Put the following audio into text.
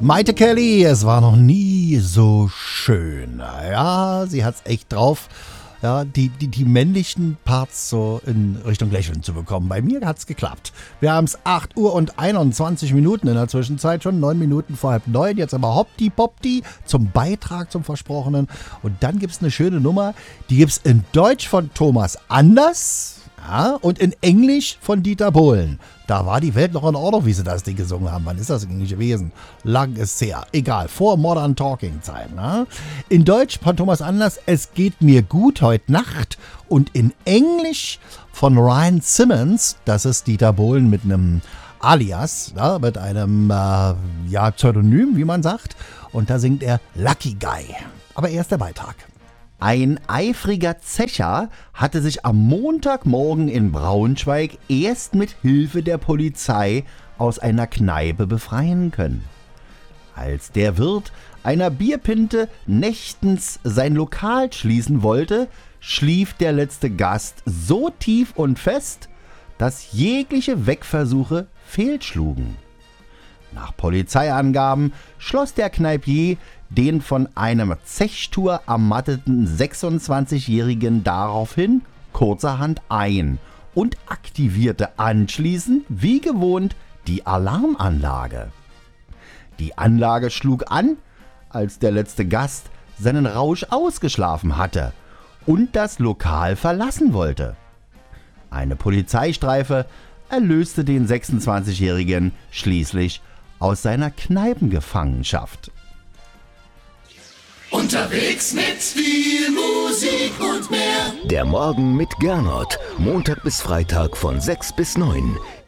Maite Kelly, es war noch nie so schön. Ja, sie hat's echt drauf, ja, die männlichen Parts so in Richtung Lächeln zu bekommen. Bei mir hat's geklappt. Wir haben es 8 Uhr und 21 Minuten in der Zwischenzeit, schon 9 Minuten vor 8:30. Jetzt aber hoppdi-poppdi zum Beitrag zum Versprochenen. Und dann gibt's eine schöne Nummer, die gibt's in Deutsch von Thomas Anders. Ja, und in Englisch von Dieter Bohlen. Da war die Welt noch in Ordnung, wie sie das Ding gesungen haben. Wann ist das eigentlich gewesen? Lang ist her. Egal, vor Modern Talking Zeit. Ne? In Deutsch von Thomas Anders, es geht mir gut heute Nacht. Und in Englisch von Ryan Simmons, das ist Dieter Bohlen mit einem Alias, ja, mit einem Pseudonym, wie man sagt. Und da singt er Lucky Guy. Aber erst der Beitrag. Ein eifriger Zecher hatte sich am Montagmorgen in Braunschweig erst mit Hilfe der Polizei aus einer Kneipe befreien können. Als der Wirt einer Bierpinte nächtens sein Lokal schließen wollte, schlief der letzte Gast so tief und fest, dass jegliche Wegversuche fehlschlugen. Nach Polizeiangaben schloss der Kneipier den von einem Zechstur ermatteten 26-Jährigen daraufhin kurzerhand ein und aktivierte anschließend wie gewohnt die Alarmanlage. Die Anlage schlug an, als der letzte Gast seinen Rausch ausgeschlafen hatte und das Lokal verlassen wollte. Eine Polizeistreife erlöste den 26-Jährigen schließlich aus seiner Kneipengefangenschaft. Unterwegs mit viel Musik und mehr. Der Morgen mit Gernot. Montag bis Freitag von 6 bis 9.